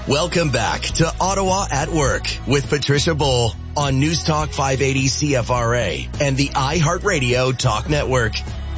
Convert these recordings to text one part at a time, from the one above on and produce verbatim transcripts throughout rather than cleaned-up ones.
Welcome back to Ottawa at Work with Patricia Bull on News Talk five eighty C F R A and the iHeartRadio Talk Network.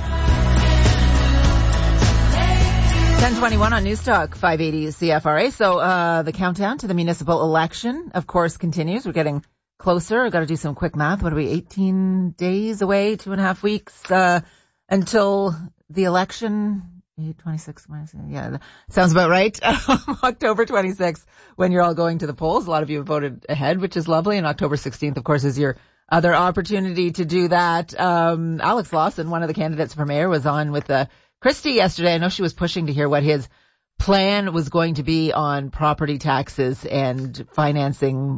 ten twenty-one on News Talk five eighty C F R A. So uh the countdown to the municipal election, of course, continues. We're getting closer. I've got to do some quick math. What are we, eighteen days away, two and a half weeks uh until the election? twenty-six, yeah, sounds about right. October twenty-sixth, when you're all going to the polls. A lot of you have voted ahead, which is lovely. And October sixteenth, of course, is your other opportunity to do that. Um, Alex Lawson, one of the candidates for mayor, was on with uh, Christie yesterday. I know she was pushing to hear what his plan was going to be on property taxes and financing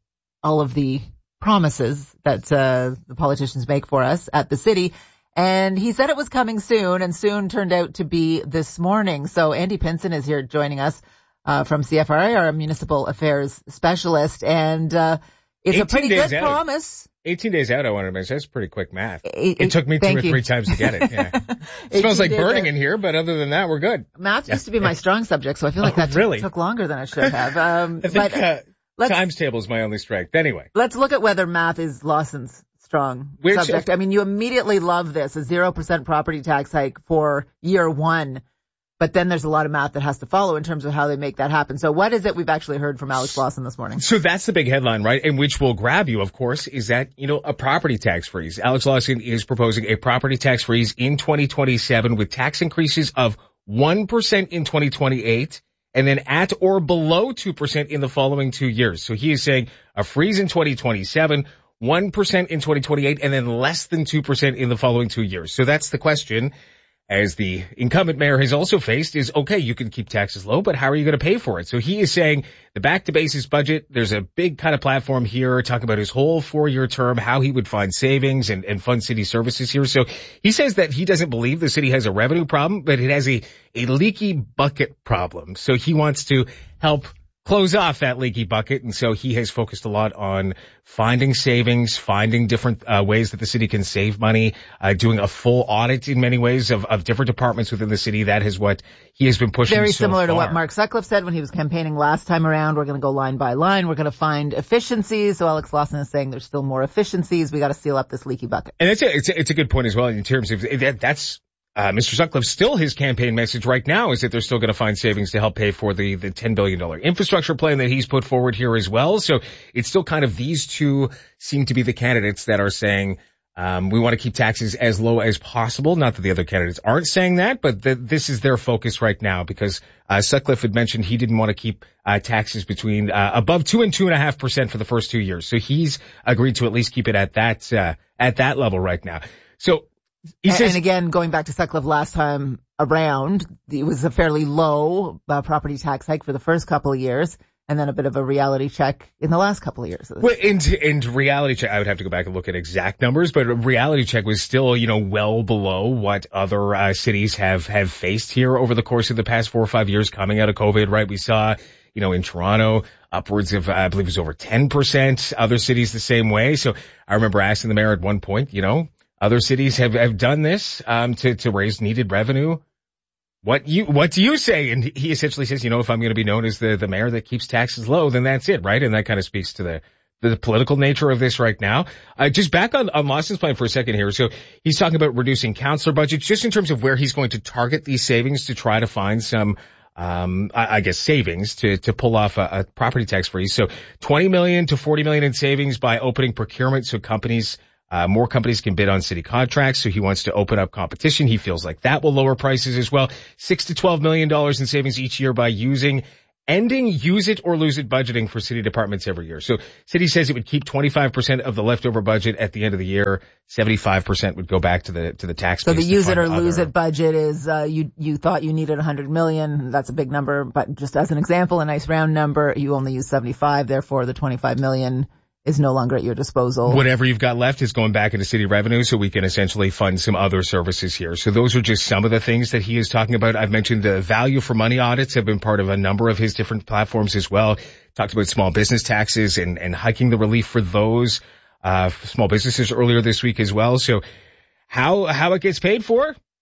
all of the promises that uh, the politicians make for us at the city. And he said it was coming soon, and soon turned out to be this morning. So Andy Pinson is here joining us uh, from C F R A, our municipal affairs specialist, and uh, it's a pretty good out. promise. eighteen days out, I wanted to mention. That's pretty quick math. It, it took me two or you. three times to get it. Yeah. It smells like burning in here, but other than that, we're good. Math used to be my strong subject, so I feel like oh, that really? took, took longer than it should have. Um, I think, but uh, let's, times table is my only strength. Anyway. Let's look at whether math is Lawson's strong Which, subject. I mean, you immediately love this, a zero percent property tax hike for year one. But then there's a lot of math that has to follow in terms of how they make that happen. So what is it we've actually heard from Alex Lawson this morning? So that's the big headline, right? And which will grab you, of course, is that, you know, a property tax freeze. Alex Lawson is proposing a property tax freeze in twenty twenty-seven with tax increases of one percent in twenty twenty-eight and then at or below two percent in the following two years. So he is saying a freeze in twenty twenty-seven, one percent in twenty twenty-eight, and then less than two percent in the following two years. So that's the question, as the incumbent mayor has also faced, is, okay, you can keep taxes low, but how are you going to pay for it? So he is saying the back to basics budget, there's a big kind of platform here talking about his whole four-year term, how he would find savings and, and fund city services here. So he says that he doesn't believe the city has a revenue problem, but it has a, a leaky bucket problem. So he wants to help close off that leaky bucket, and so he has focused a lot on finding savings, finding different uh, ways that the city can save money, uh, doing a full audit in many ways of, of different departments within the city. That is what he has been pushing. Very so similar far. to what Mark Sutcliffe said when he was campaigning last time around. We're going to go line by line. We're going to find efficiencies. So Alex Lawson is saying there's still more efficiencies. We got to seal up this leaky bucket. And it's a, it's a, it's a good point as well in terms of that. That's Uh, Mister Sutcliffe, still his campaign message right now is that they're still going to find savings to help pay for the, the ten billion dollars infrastructure plan that he's put forward here as well. So it's still kind of these two seem to be the candidates that are saying, um, we want to keep taxes as low as possible. Not that the other candidates aren't saying that, but that this is their focus right now because, uh, Sutcliffe had mentioned he didn't want to keep, uh, taxes between, uh, above two and two and a half percent for the first two years. So he's agreed to at least keep it at that, uh, at that level right now. So, He and, says, and again, going back to Sutcliffe last time around, it was a fairly low uh, property tax hike for the first couple of years, and then a bit of a reality check in the last couple of years. Well, and, and reality check, I would have to go back and look at exact numbers, but a reality check was still, you know, well below what other uh, cities have, have faced here over the course of the past four or five years coming out of COVID, right? We saw, you know, in Toronto, upwards of, I believe it was over ten percent, other cities the same way. So I remember asking the mayor at one point, you know, other cities have, have done this, um, to, to raise needed revenue. What you, what do you say? And he essentially says, you know, if I'm going to be known as the, the mayor that keeps taxes low, then that's it, right? And that kind of speaks to the, the political nature of this right now. Uh, just back on, on Lawson's plan for a second here. So he's talking about reducing councillor budgets just in terms of where he's going to target these savings to try to find some, um, I, I guess savings to, to pull off a, a property tax freeze. So twenty million to forty million in savings by opening procurement so companies Uh, more companies can bid on city contracts, so he wants to open up competition. He feels like that will lower prices as well. Six to twelve million dollars in savings each year by using, ending use it or lose it budgeting for city departments every year. So city says it would keep twenty-five percent of the leftover budget at the end of the year. seventy-five percent would go back to the, to the tax base. So the use it or other... lose it budget is, uh, you, you thought you needed one hundred million. That's a big number, but just as an example, a nice round number, you only use seventy-five, therefore the twenty-five million is no longer at your disposal. Whatever you've got left is going back into city revenue so we can essentially fund some other services here. So those are just some of the things that he is talking about. I've mentioned the value for money audits have been part of a number of his different platforms as well. Talked about small business taxes and, and hiking the relief for those, uh, small businesses earlier this week as well. So how, how it gets paid for?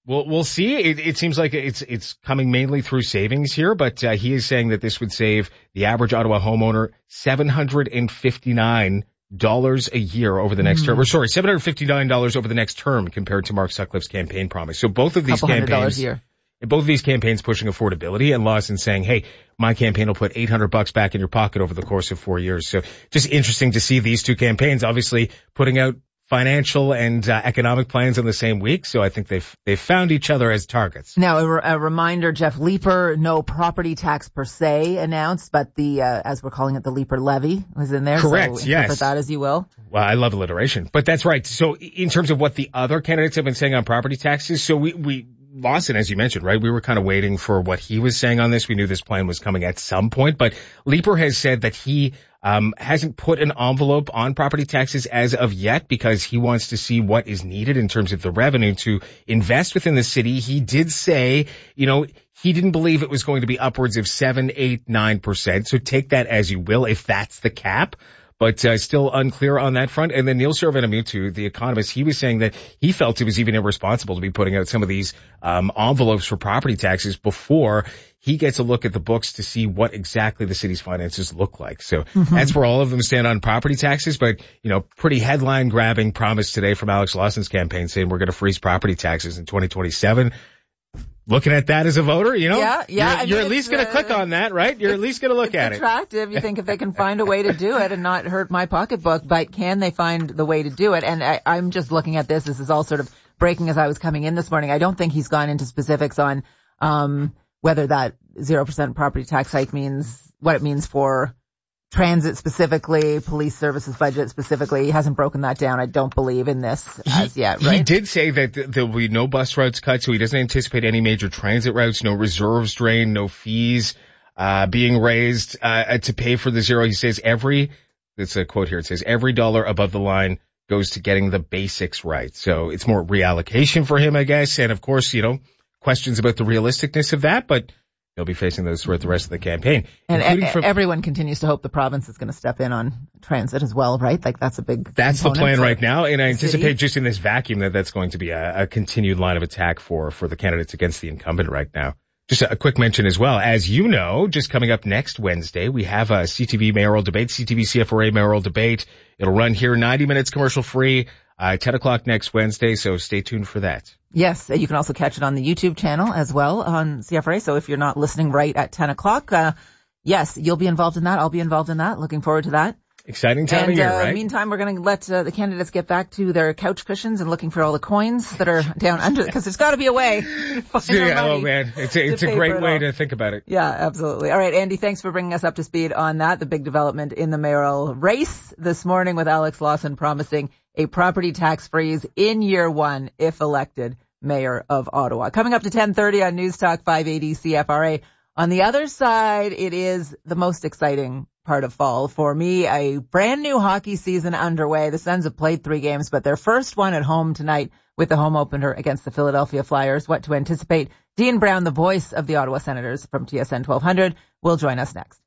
We'll, we'll see. It, it seems like it's it's coming mainly through savings here, but uh, he is saying that this would save the average Ottawa homeowner seven hundred fifty-nine dollars a year over the next mm. term. Or sorry, seven hundred fifty-nine dollars over the next term compared to Mark Sutcliffe's campaign promise. So both of these Couple campaigns, dollars a year. both of these campaigns pushing affordability, and Lawson saying, hey, my campaign will put eight hundred bucks back in your pocket over the course of four years. So just interesting to see these two campaigns obviously putting out financial and uh, economic plans in the same week. So I think they've they've found each other as targets. Now, a, re- a reminder, Jeff Leeper, no property tax per se announced, but the, uh, as we're calling it, the Leeper levy was in there. Correct, so yes. Interpret that as you will. Well, I love alliteration, but that's right. So in terms of what the other candidates have been saying on property taxes, so we, we, Lawson, as you mentioned, right, we were kind of waiting for what he was saying on this. We knew this plan was coming at some point, but Leeper has said that he um hasn't put an envelope on property taxes as of yet because he wants to see what is needed in terms of the revenue to invest within the city. He did say, you know, he didn't believe it was going to be upwards of seven, eight, nine percent. So take that as you will if that's the cap. But uh, still unclear on that front. And then Neil Saravenamutu, the economist, he was saying that he felt it was even irresponsible to be putting out some of these um envelopes for property taxes before he gets a look at the books to see what exactly the city's finances look like. So mm-hmm. that's where all of them stand on property taxes. But, you know, pretty headline-grabbing promise today from Alex Lawson's campaign saying we're going to freeze property taxes in twenty twenty-seven. Looking at that as a voter, you know, yeah, yeah, you're, I mean, you're at least going to uh, click on that, right? You're at least going to look at it. It's attractive. You think if they can find a way to do it and not hurt my pocketbook, but can they find the way to do it? And I, I'm just looking at this. This is all sort of breaking as I was coming in this morning. I don't think he's gone into specifics on um whether that zero percent property tax hike means what it means for transit specifically, police services budget specifically. He hasn't broken that down, I don't believe, in this as he, yet, right? He did say that th- there will be no bus routes cut, so he doesn't anticipate any major transit routes, no reserves drained, no fees uh being raised uh to pay for the zero. He says every, it's a quote here, it says every dollar above the line goes to getting the basics right. So it's more reallocation for him, I guess. And of course, you know, questions about the realisticness of that, but he'll be facing those throughout the rest of the campaign. And a- from, everyone continues to hope the province is going to step in on transit as well, right? Like that's a big That's the plan right now, and I city. anticipate just in this vacuum that that's going to be a, a continued line of attack for, for the candidates against the incumbent right now. Just a, a quick mention as well. As you know, just coming up next Wednesday, we have a C T V mayoral debate, C T V C F R A mayoral debate. It'll run here ninety minutes commercial free, uh, ten o'clock next Wednesday, so stay tuned for that. Yes, you can also catch it on the YouTube channel as well on C F R A. So if you're not listening right at ten o'clock, uh, yes, you'll be involved in that. I'll be involved in that. Looking forward to that. Exciting time and, of year, uh, right? Meantime, we're going to let uh, the candidates get back to their couch cushions and looking for all the coins that are down under, because there's got to be a way to find yeah, money. Oh man, it's a, it's a great way to think about it. Yeah, absolutely. All right, Andy, thanks for bringing us up to speed on that. The big development in the mayoral race this morning with Alex Lawson promising a property tax freeze in year one if elected mayor of Ottawa. Coming up to ten thirty on News Talk five eighty C F R A. On the other side, it is the most exciting part of fall for me. A brand new hockey season underway. The Sens have played three games, but their first one at home tonight with the home opener against the Philadelphia Flyers. What to anticipate? Dean Brown, the voice of the Ottawa Senators from T S N twelve hundred, will join us next.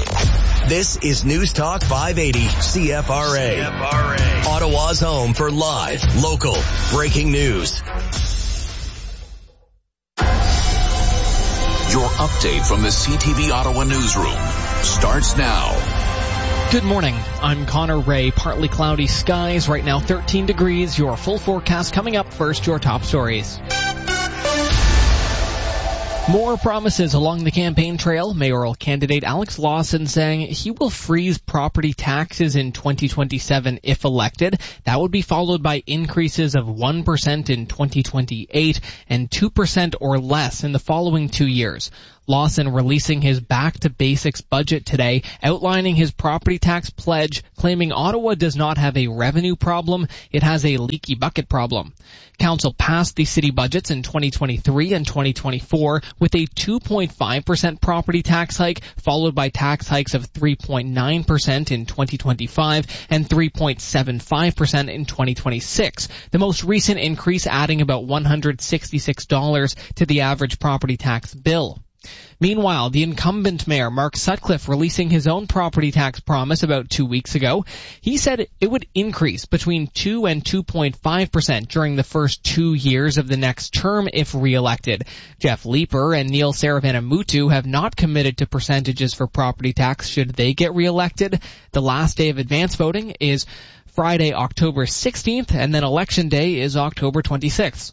This is News Talk five eighty C F R A. C F R A. Ottawa's home for live, local, breaking news. Your update from the C T V Ottawa newsroom starts now. Good morning. I'm Connor Ray. Partly cloudy skies. Right now thirteen degrees. Your full forecast coming up first. Your top stories. More promises along the campaign trail. Mayoral candidate Alex Lawson saying he will freeze property taxes in twenty twenty-seven if elected. That would be followed by increases of one percent in twenty twenty-eight and two percent or less in the following two years. Lawson releasing his Back to Basics budget today, outlining his property tax pledge, claiming Ottawa does not have a revenue problem, it has a leaky bucket problem. Council passed the city budgets in twenty twenty-three and twenty twenty-four with a two point five percent property tax hike, followed by tax hikes of three point nine percent in twenty twenty-five and three point seven five percent in twenty twenty-six. The most recent increase adding about one hundred sixty-six dollars to the average property tax bill. Meanwhile, the incumbent mayor, Mark Sutcliffe, releasing his own property tax promise about two weeks ago. He said it would increase between two and two point five percent during the first two years of the next term if re-elected. Jeff Leeper and Neil Saravanamuttu have not committed to percentages for property tax should they get re-elected. The last day of advance voting is Friday, October sixteenth, and then Election Day is October twenty-sixth.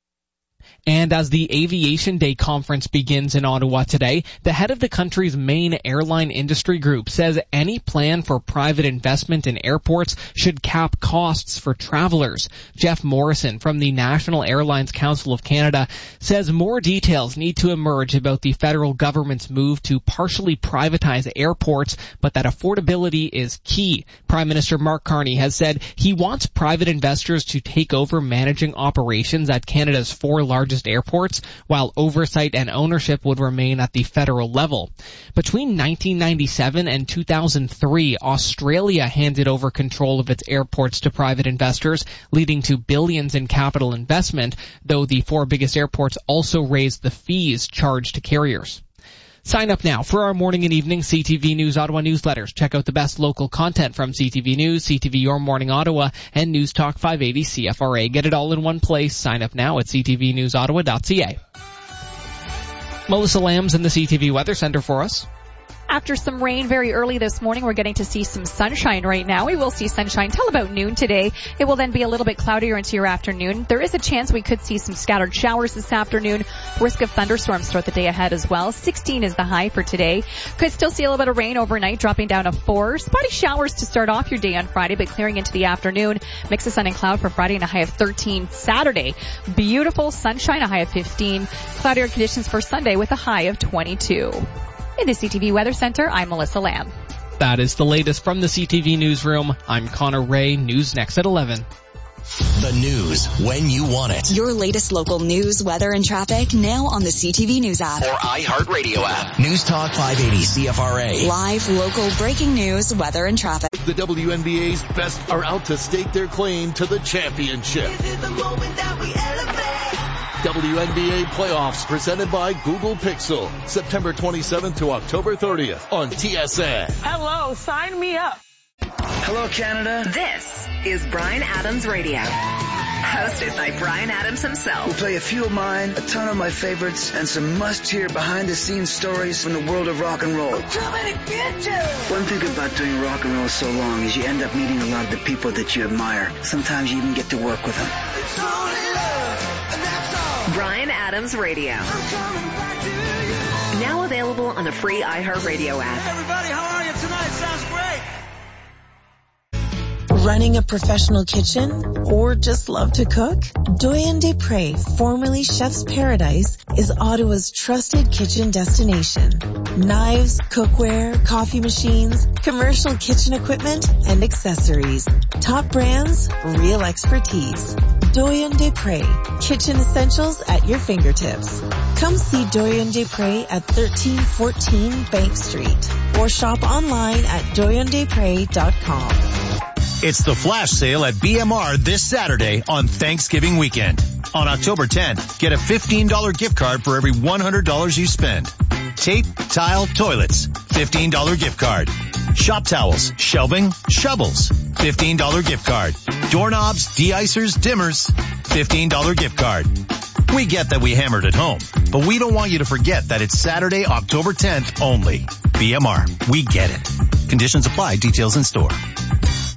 And as the Aviation Day conference begins in Ottawa today, the head of the country's main airline industry group says any plan for private investment in airports should cap costs for travelers. Jeff Morrison from the National Airlines Council of Canada says more details need to emerge about the federal government's move to partially privatize airports, but that affordability is key. Prime Minister Mark Carney has said he wants private investors to take over managing operations at Canada's four largest airports, while oversight and ownership would remain at the federal level. Between nineteen ninety-seven and two thousand three, Australia handed over control of its airports to private investors, leading to billions in capital investment, though the four biggest airports also raised the fees charged to carriers. Sign up now for our morning and evening C T V News Ottawa newsletters. Check out the best local content from C T V News, C T V Your Morning Ottawa, and News Talk five eighty C F R A. Get it all in one place. Sign up now at c t v news ottawa dot c a. Melissa Lamb's in the C T V Weather Center for us. After some rain very early this morning, we're getting to see some sunshine right now. We will see sunshine till about noon today. It will then be a little bit cloudier into your afternoon. There is a chance we could see some scattered showers this afternoon. Risk of thunderstorms throughout the day ahead as well. sixteen is the high for today. Could still see a little bit of rain overnight, dropping down to four. Spotty showers to start off your day on Friday, but clearing into the afternoon. Mix of sun and cloud for Friday and a high of thirteen. Saturday, beautiful sunshine, a high of fifteen. Cloudier conditions for Sunday with a high of twenty-two. In the C T V Weather Center, I'm Melissa Lamb. That is the latest from the C T V Newsroom. I'm Connor Ray. News next at eleven. The news when you want it. Your latest local news, weather, and traffic now on the C T V News app. Or iHeartRadio app. News Talk five eighty C F R A. Live, local, breaking news, weather, and traffic. The W N B A's best are out to stake their claim to the championship. This is the moment that we elevate. W N B A playoffs presented by Google Pixel. September twenty-seventh to October thirtieth on T S N. Hello, sign me up. Hello, Canada. This is Bryan Adams Radio. Hosted by Bryan Adams himself. We'll play a few of mine, a ton of my favorites, and some must-hear behind-the-scenes stories from the world of rock and roll. I'm coming to get you. One thing about doing rock and roll so long is you end up meeting a lot of the people that you admire. Sometimes you even get to work with them. It's only love, and that's all. Bryan Adams Radio. I'm coming back to you. Now available on the free iHeartRadio app. Hey everybody, how are you tonight? Sounds great. Running a professional kitchen or just love to cook? Doyen Desprez, formerly Chef's Paradise, is Ottawa's trusted kitchen destination. Knives, cookware, coffee machines, commercial kitchen equipment, and accessories. Top brands, real expertise. Doyen Desprez, kitchen essentials at your fingertips. Come see Doyen Desprez at thirteen fourteen Bank Street or shop online at doyen desprez dot com. It's the flash sale at B M R this Saturday on Thanksgiving weekend. On October tenth, get a fifteen dollars gift card for every one hundred dollars you spend. Tape, tile, toilets, fifteen dollars gift card. Shop towels, shelving, shovels, fifteen dollars gift card. Doorknobs, de-icers, dimmers, fifteen dollars gift card. We get that we hammered at home, but we don't want you to forget that it's Saturday, October tenth only. B M R, we get it. Conditions apply, details in store.